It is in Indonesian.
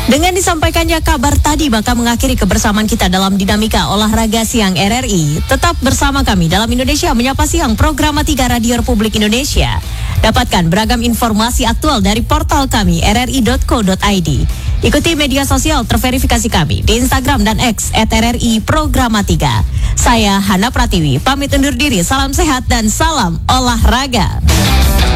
Dengan disampaikannya kabar tadi, maka mengakhiri kebersamaan kita dalam dinamika olahraga siang RRI. Tetap bersama kami dalam Indonesia Menyapa Siang, program 3 Radio Republik Indonesia. Dapatkan beragam informasi aktual dari portal kami rri.co.id. Ikuti media sosial terverifikasi kami di Instagram dan X @RRI Programa 3. Saya Hana Pratiwi, pamit undur diri. Salam sehat dan salam olahraga.